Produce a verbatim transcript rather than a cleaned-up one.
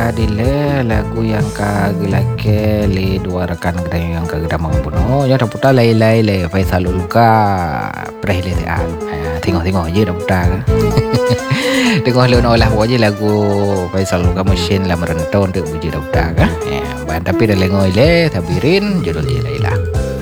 adile lagu yang kagilake li dua rekan gedang yang kagedamang puno ya dah putar lai-lai le Faisal Ulka prehli sean tengok-tengok je dah putar tengok lu olah je lagu Faisal Ulka mesin lah merenton tu puji dah putar kan ya tapi dah lengoi le tabirin judul je Laila.